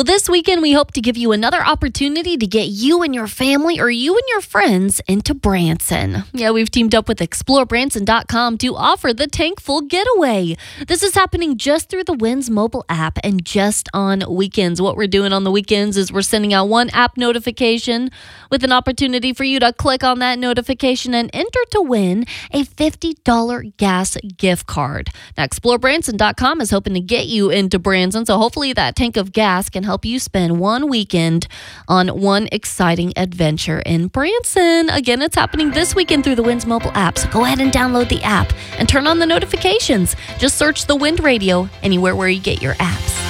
Well, this weekend, we hope to give you another opportunity to get you and your family or you and your friends into Branson. Yeah, we've teamed up with ExploreBranson.com to offer the Tank Full Getaway. This is happening just through the Winds mobile app and just on weekends. What we're doing on the weekends is we're sending out one app notification with an opportunity for you to click on that notification and enter to win a $50 gas gift card. Now, ExploreBranson.com is hoping to get you into Branson, so hopefully that tank of gas can help you spend one weekend on one exciting adventure in Branson. Again, it's happening this weekend through the Winds mobile app, so go ahead and download the app and turn on the notifications. Just search the Wind Radio anywhere where you get your apps.